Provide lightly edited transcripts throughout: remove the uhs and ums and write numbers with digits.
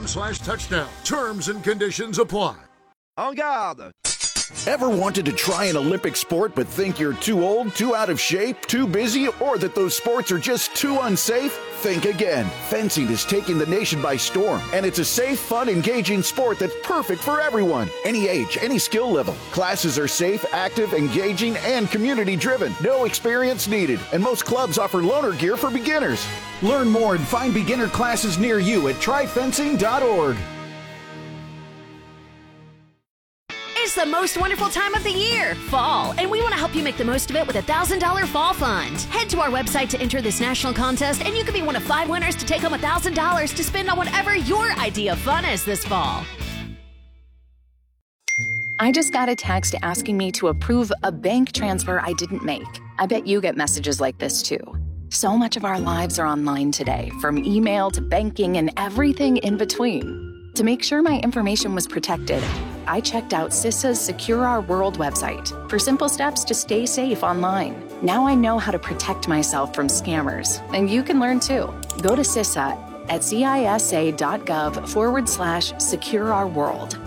SportsGrid.com/touchdown. Terms and conditions apply. En garde! Ever wanted to try an Olympic sport but think you're too old, too out of shape, too busy, or that those sports are just too unsafe? Think again. Fencing is taking the nation by storm, and it's a safe, fun, engaging sport that's perfect for everyone. Any age, any skill level. Classes are safe, active, engaging, and community-driven. No experience needed, and most clubs offer loaner gear for beginners. Learn more and find beginner classes near you at tryfencing.org. It's the most wonderful time of the year, fall, and we want to help you make the most of it with a $1,000 fall fund. Head to our website to enter this national contest, and you could be one of 5 winners to take home $1,000 to spend on whatever your idea of fun is this fall. I just got a text asking me to approve a bank transfer I didn't make. I bet you get messages like this too. So much of our lives are online today, from email to banking and everything in between. To make sure my information was protected, I checked out CISA's Secure Our World website for simple steps to stay safe online. Now I know how to protect myself from scammers, and you can learn too. Go to CISA at cisa.gov/Secure Our World.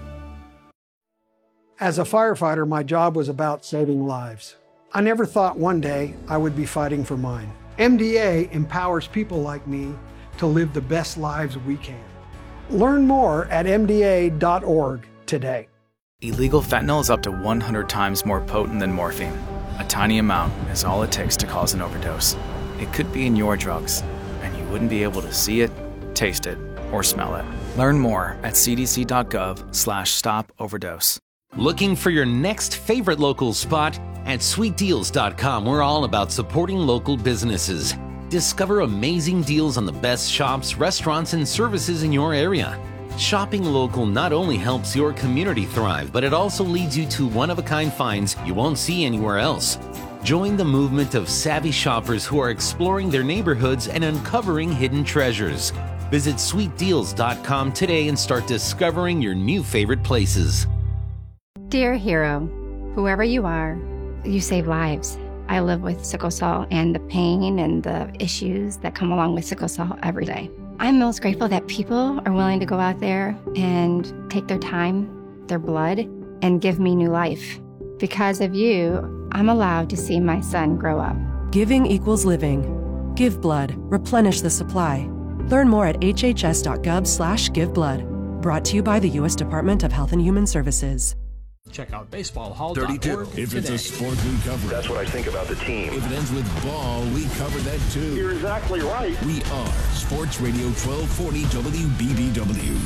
As a firefighter, my job was about saving lives. I never thought one day I would be fighting for mine. MDA empowers people like me to live the best lives we can. Learn more at MDA.org today. Illegal fentanyl is up to 100 times more potent than morphine. A tiny amount is all it takes to cause an overdose. It could be in your drugs, and you wouldn't be able to see it, taste it, or smell it. Learn more at cdc.gov/stop-overdose. Looking for your next favorite local spot? At sweetdeals.com, we're all about supporting local businesses. Discover amazing deals on the best shops, restaurants, and services in your area. Shopping local not only helps your community thrive, but it also leads you to one-of-a-kind finds you won't see anywhere else. Join the movement of savvy shoppers who are exploring their neighborhoods and uncovering hidden treasures. Visit sweetdeals.com today and start discovering your new favorite places. Dear hero, whoever you are, you save lives. I live with sickle cell and the pain and the issues that come along with sickle cell every day. I'm most grateful that people are willing to go out there and take their time, their blood, and give me new life. Because of you, I'm allowed to see my son grow up. Giving equals living. Give blood. Replenish the supply. Learn more at hhs.gov/giveblood. Brought to you by the U.S. Department of Health and Human Services. Check out baseballhall.org 32. If today. it's a sport, we cover it. That's what I think about the team. If it ends with ball, we cover that too. You're exactly right. We are Sports Radio 1240 WBBW.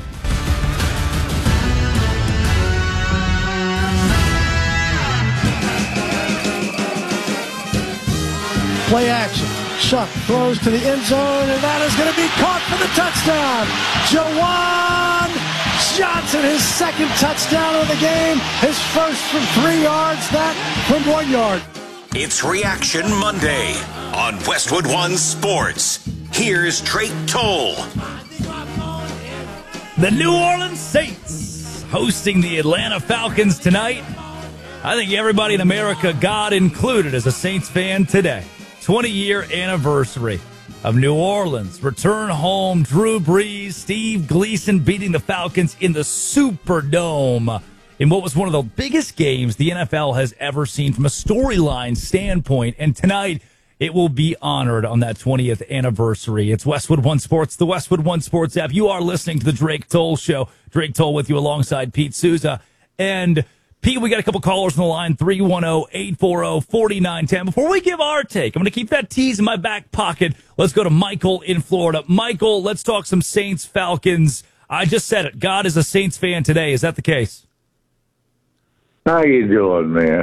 Play action. Shuck throws to the end zone, and that is going to be caught for the touchdown. Jawan Johnson, his second touchdown of the game, his first from 3 yards, that from 1 yard. It's Reaction Monday on Westwood One Sports. Here's Drake Toll. The New Orleans Saints hosting the Atlanta Falcons tonight. I think everybody in America, God included, is a Saints fan today. 20-year anniversary of New Orleans. Return home, Drew Brees, Steve Gleason beating the Falcons in the Superdome in what was one of the biggest games the NFL has ever seen from a storyline standpoint. And tonight, it will be honored on that 20th anniversary. It's Westwood One Sports, the Westwood One Sports app. You are listening to the Drake Toll Show. Drake Toll with you alongside Pete Souza. And Pete, we got a couple callers on the line, 310-840-4910. Before we give our take, I'm going to keep that tease in my back pocket. Let's go to Michael in Florida. Michael, let's talk some Saints Falcons. I just said it. God is a Saints fan today. Is that the case? How you doing, man?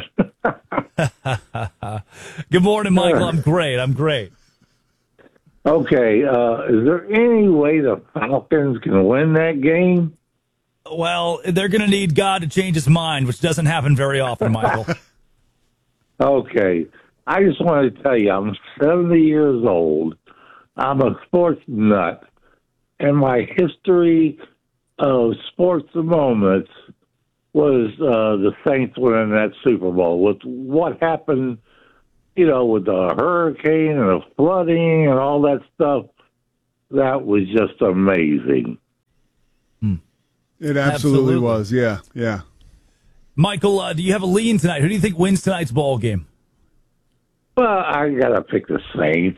Good morning, Michael. I'm great. Okay, is there any way the Falcons can win that game? Well, they're going to need God to change his mind, which doesn't happen very often, Michael. Okay. I just want to tell you, I'm 70 years old. I'm a sports nut. And my history of sports moments was the Saints winning that Super Bowl. With what happened, with the hurricane and the flooding and all that stuff, that was just amazing. It absolutely was. Yeah. Michael, do you have a lean tonight? Who do you think wins tonight's ball game? Well, I got to pick the Saints.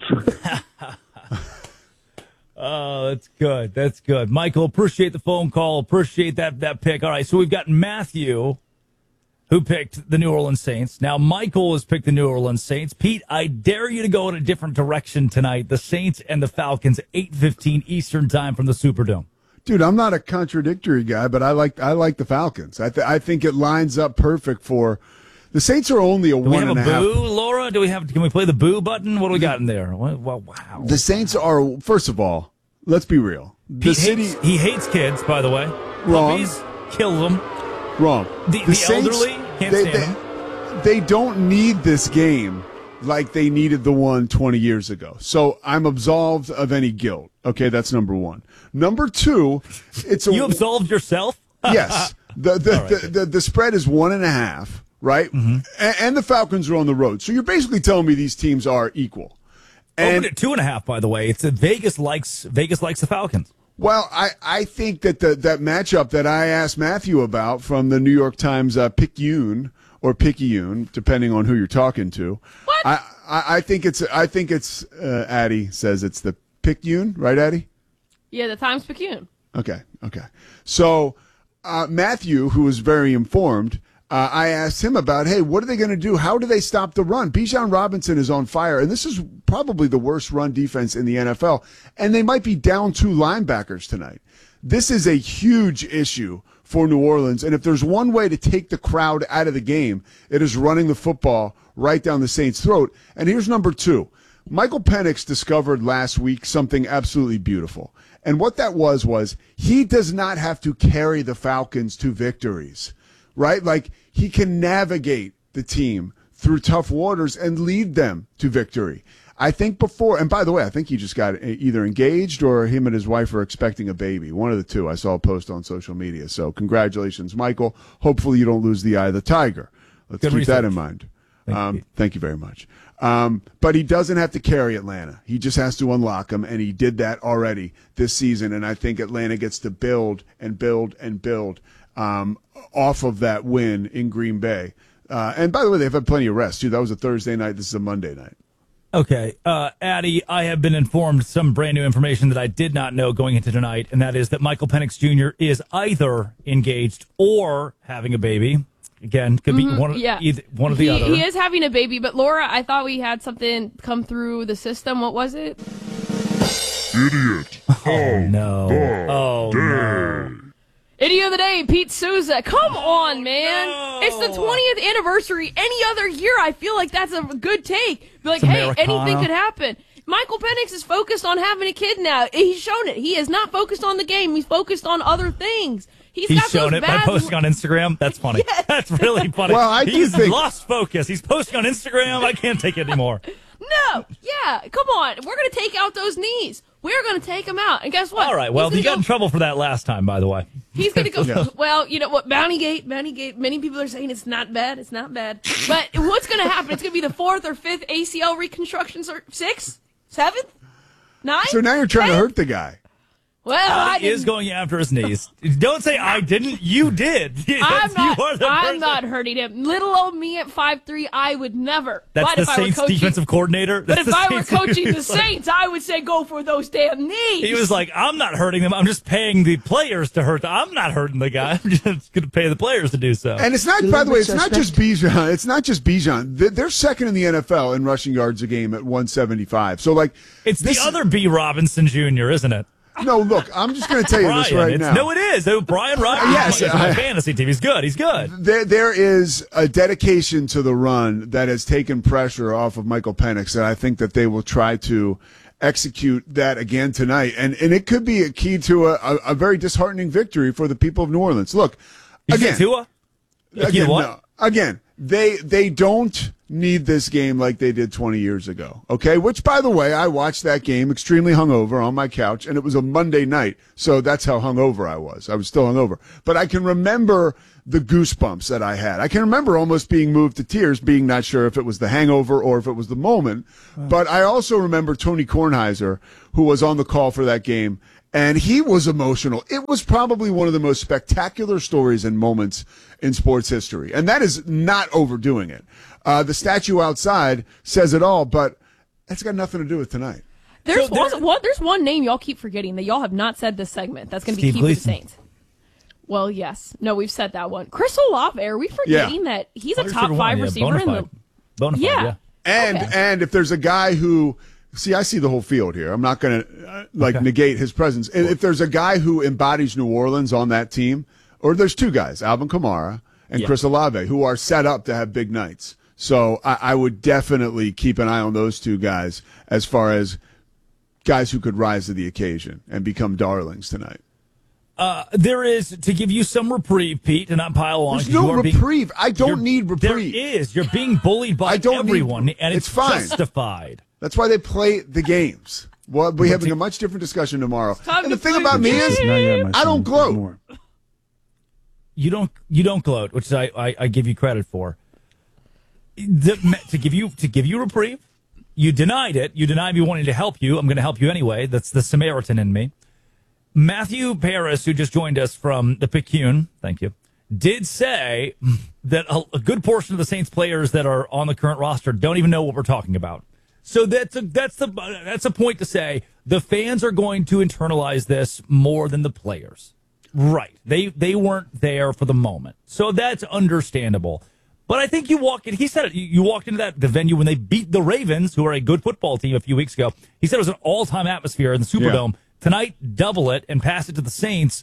Oh, that's good. That's good. Michael, appreciate the phone call. Appreciate that pick. All right, so we've got Matthew, who picked the New Orleans Saints. Now, Michael has picked the New Orleans Saints. Pete, I dare you to go in a different direction tonight. The Saints and the Falcons, 8:15 Eastern time from the Superdome. Dude, I'm not a contradictory guy, but I like the Falcons. I think it lines up perfect for the Saints. Are only a 1.5. Do we have a boo, Laura? Can we play the boo button? What do we got in there? Well, wow. The Saints are, first of all, let's be real. He hates kids, by the way. Wrong. Puppies, kills them. Wrong. The Saints, elderly can't stand them. They don't need this game like they needed the one 20 years ago. So I'm absolved of any guilt. Okay, that's number one. Number two, you absolved yourself? Yes. The spread is 1.5, right? Mm-hmm. And the Falcons are on the road. So you're basically telling me these teams are equal. And open at 2.5, by the way. It's Vegas likes the Falcons. Well, I think that that matchup that I asked Matthew about from the New York Times Picayune or Picayune, depending on who you're talking to. What? I think it's Addie says it's the Picayune, right, Addie? Yeah, the Times Picayune. Okay. So Matthew, who was very informed, I asked him about, hey, what are they going to do? How do they stop the run? Bijan Robinson is on fire, and this is probably the worst run defense in the NFL, and they might be down 2 linebackers tonight. This is a huge issue for New Orleans, and if there's one way to take the crowd out of the game, it is running the football right down the Saints' throat. And here's number 2. Michael Penix discovered last week something absolutely beautiful. And what that was he does not have to carry the Falcons to victories, right? Like, he can navigate the team through tough waters and lead them to victory. I think before, and by the way, I think he just got either engaged or him and his wife are expecting a baby. One of the two. I saw a post on social media. So congratulations, Michael. Hopefully you don't lose the eye of the tiger. Let's keep that in mind. Thank you very much. But he doesn't have to carry Atlanta. He just has to unlock them, and he did that already this season. And I think Atlanta gets to build and build and build off of that win in Green Bay. And by the way, they've had plenty of rest, too. That was a Thursday night. This is a Monday night. Okay. Addie, I have been informed some brand new information that I did not know going into tonight, and that is that Michael Penix Jr. is either engaged or having a baby. Again, could be one of the other. He is having a baby, but Laura, I thought we had something come through the system. What was it? Idiot. Oh, no. No. Idiot of the day, Pete Souza. Come on, man. No. It's the 20th anniversary. Any other year, I feel like that's a good take. Be like, It's hey, Americana. anything could happen. Michael Penix is focused on having a kid now. He's shown it. He is not focused on the game. He's focused on other things. He's got shown those it by posting on Instagram. That's funny. Yes. That's really funny. Well, He's lost focus. He's posting on Instagram. I can't take it anymore. No. Yeah. Come on. We're going to take out those knees. We're going to take them out. And guess what? All right. Well, he got in trouble for that last time, by the way. He's going to go, well, you know what, Bountygate, many people are saying it's not bad, But what's going to happen? It's going to be the 4th or 5th ACL reconstruction, 6th, 7th, 9th? So now you're trying to hurt the guy. Well, He is going after his knees. Don't say I didn't. You did. I'm not hurting him. Little old me at 5'3", I would never. That's but the Saints defensive coordinator. But if I were coaching the Saints, I would say go for those damn knees. He was like, I'm not hurting them. I'm just paying the players to hurt them. I'm not hurting the guy. I'm just going to pay the players to do so. And it's not, by the way, it's not just Bijan. It's not just Bijan. They're second in the NFL in rushing yards a game at 175. So, like, it's the other B. Robinson Jr., isn't it? No, look, I'm just going to tell you this right now. No, it is. Brian Robinson. Yes, is my fantasy team. He's good. There is a dedication to the run that has taken pressure off of Michael Penix, and I think that they will try to execute that again tonight. And it could be a key to a very disheartening victory for the people of New Orleans. Look, again, they don't need this game like they did 20 years ago, okay? Which, by the way, I watched that game extremely hungover on my couch, and it was a Monday night, so that's how hungover I was. I was still hungover. But I can remember the goosebumps that I had. I can remember almost being moved to tears, being not sure if it was the hangover or if it was the moment. But I also remember Tony Kornheiser, who was on the call for that game, And he was emotional. It was probably one of the most spectacular stories and moments in sports history. And that is not overdoing it. The statue outside says it all, but that's got nothing to do with tonight. There's one name y'all keep forgetting that y'all have not said this segment. That's going to be key for the Saints. Well, yes. No, we've said that one. Chris Olave, are we forgetting that he's a top 5 receiver in the... Bonafide, yeah. And if there's a guy who... See, I see the whole field here. I'm not going to negate his presence. If there's a guy who embodies New Orleans on that team, or there's two guys, Alvin Kamara and Chris Olave, who are set up to have big nights. So I would definitely keep an eye on those two guys as far as guys who could rise to the occasion and become darlings tonight. There is, to give you some reprieve, Pete, and not pile on. There's no reprieve. I don't need reprieve. There is. You're being bullied by everyone, and it's fine. Justified. That's why they play the games. Well, we're having a much different discussion tomorrow. And the thing about me is, I don't gloat. You don't gloat, which I give you credit for. To give you reprieve, you denied it. You denied me wanting to help you. I'm going to help you anyway. That's the Samaritan in me. Matthew Paris, who just joined us from the Picayune, thank you, did say that a good portion of the Saints players that are on the current roster don't even know what we're talking about. So that's a point to say the fans are going to internalize this more than the players. Right. They weren't there for the moment. So that's understandable. But I think he said it, you walked into the venue when they beat the Ravens, who are a good football team, a few weeks ago. He said it was an all-time atmosphere in the Superdome. Yeah. Tonight, double it and pass it to the Saints.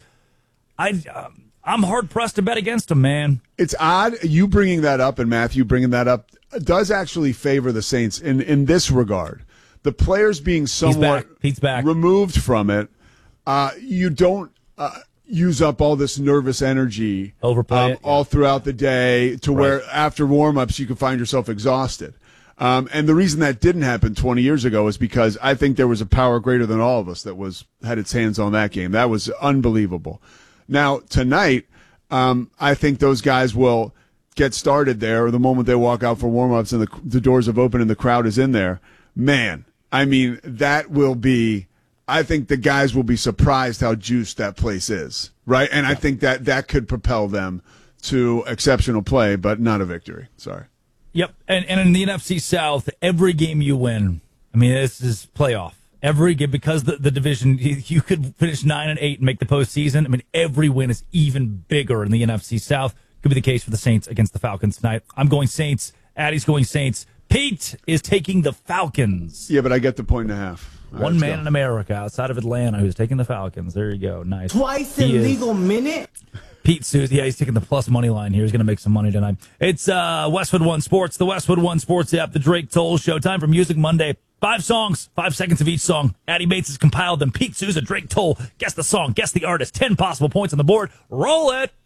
I'm hard-pressed to bet against them, man. It's odd. You bringing that up and Matthew bringing that up does actually favor the Saints in this regard. The players being somewhat Pete's back. Removed from it, you don't use up all this nervous energy all throughout the day to where after warm-ups you can find yourself exhausted. And the reason that didn't happen 20 years ago is because I think there was a power greater than all of us that had its hands on that game. That was unbelievable. Now, tonight, I think those guys will get started there the moment they walk out for warm-ups and the doors have opened and the crowd is in there. Man, I mean, that will be – I think the guys will be surprised how juiced that place is, right? And I think that could propel them to exceptional play, but not a victory. Sorry. Yep, and in the NFC South, every game you win, I mean, this is playoff. Every game, because the division, you could finish 9-8 and make the postseason. I mean, every win is even bigger in the NFC South. Could be the case for the Saints against the Falcons tonight. I'm going Saints. Addie's going Saints. Pete is taking the Falcons. Yeah, but I get the 1.5. One man in America outside of Atlanta who's taking the Falcons. There you go. Nice. Twice in legal minute. Pete Susie, he's taking the plus money line here. He's going to make some money tonight. It's Westwood One Sports, the Westwood One Sports app, the Drake Toll Show. Time for Music Monday. 5 songs, 5 seconds of each song. Addie Bates has compiled them. Pete Souza, Drake Toll. Guess the song, guess the artist. 10 possible points on the board. Roll it.